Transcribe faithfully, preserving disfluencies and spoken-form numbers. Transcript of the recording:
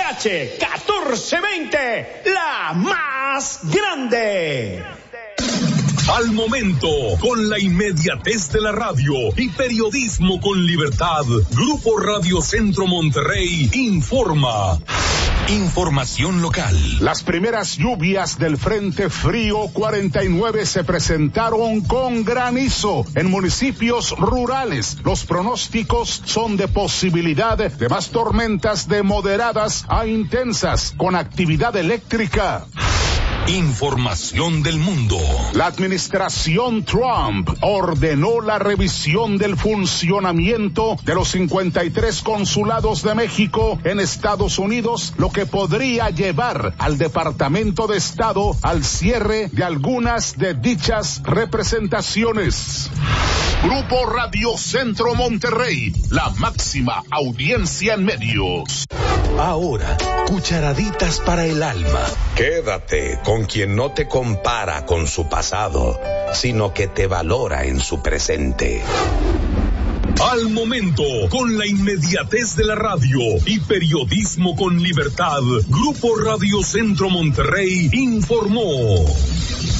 H catorce veinte, la más grande. Al momento, con la inmediatez de la radio y periodismo con libertad, Grupo Radio Centro Monterrey informa. Información local. Las primeras lluvias del Frente Frío cuarenta y nueve se presentaron con granizo en municipios rurales. Los pronósticos son de posibilidad de más tormentas de moderadas a intensas con actividad eléctrica. Información del mundo. La administración Trump ordenó la revisión del funcionamiento de los cincuenta y tres consulados de México en Estados Unidos, lo que podría llevar al Departamento de Estado al cierre de algunas de dichas representaciones. Grupo Radio Centro Monterrey, la máxima audiencia en medios. Ahora, cucharaditas para el alma. Quédate con quien no te compara con su pasado, sino que te valora en su presente. Al momento, con la inmediatez de la radio y periodismo con libertad, Grupo Radio Centro Monterrey informó.